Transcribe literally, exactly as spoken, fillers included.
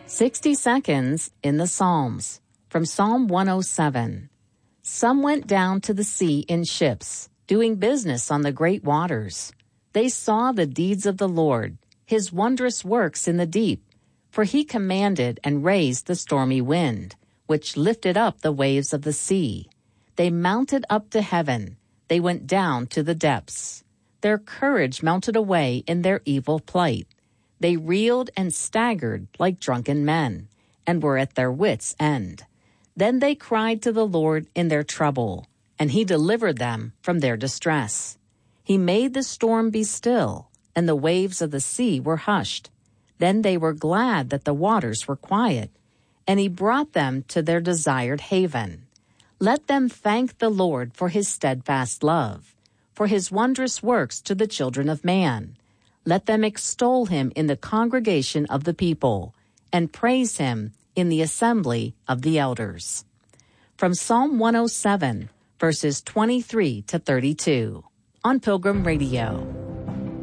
sixty seconds in the Psalms. From Psalm one oh seven. Some went down to the sea in ships, doing business on the great waters. They saw the deeds of the Lord, his wondrous works in the deep. For he commanded and raised the stormy wind, which lifted up the waves of the sea. They mounted up to heaven. They went down to the depths. Their courage melted away in their evil plight. They reeled and staggered like drunken men, and were at their wits' end. Then they cried to the Lord in their trouble, and he delivered them from their distress. He made the storm be still, and the waves of the sea were hushed. Then they were glad that the waters were quiet, and he brought them to their desired haven. Let them thank the Lord for his steadfast love, for his wondrous works to the children of man. Let them extol him in the congregation of the people, and praise him in the assembly of the elders. From Psalm one oh seven, verses twenty-three to thirty-two, on Pilgrim Radio.